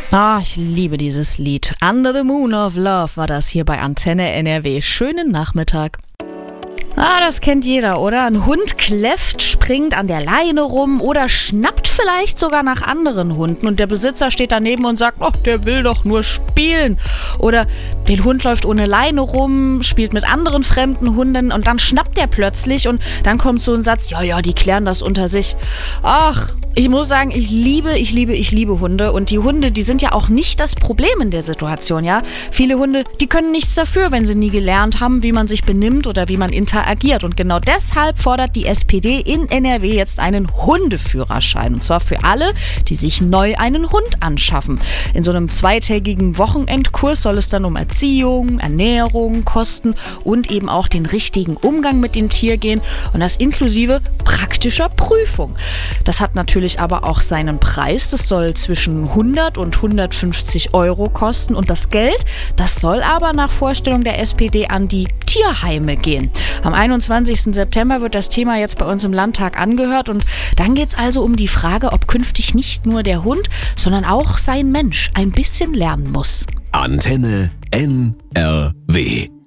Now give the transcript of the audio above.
Ah, ich liebe dieses Lied. Under the Moon of Love war das hier bei Antenne NRW. Schönen Nachmittag. Ah, das kennt jeder, oder? Ein Hund kläfft, springt an der Leine rum oder schnappt vielleicht sogar nach anderen Hunden und der Besitzer steht daneben und sagt, oh, der will doch nur spielen. Oder der Hund läuft ohne Leine rum, spielt mit anderen fremden Hunden und dann schnappt der plötzlich und dann kommt so ein Satz, ja, die klären das unter sich. Ach, ich muss sagen, ich liebe Hunde und die Hunde, die sind ja auch nicht das Problem in der Situation, ja. Viele Hunde, die können nichts dafür, wenn sie nie gelernt haben, wie man sich benimmt oder wie man interagiert und genau deshalb fordert die SPD in NRW jetzt einen Hundeführerschein und zwar für alle, die sich neu einen Hund anschaffen. In so einem 2-tägigen Wochenendkurs soll es dann um Erziehung, Ernährung, Kosten und eben auch den richtigen Umgang mit dem Tier gehen und das inklusive praktischer Prüfung. Das hat natürlich aber auch seinen Preis. Das soll zwischen 100 und 150 Euro kosten und das Geld, das soll aber nach Vorstellung der SPD an die Tierheime gehen. Am 21. September wird das Thema jetzt bei uns im Landtag angehört und dann geht es also um die Frage, ob künftig nicht nur der Hund, sondern auch sein Mensch ein bisschen lernen muss. Antenne NRW.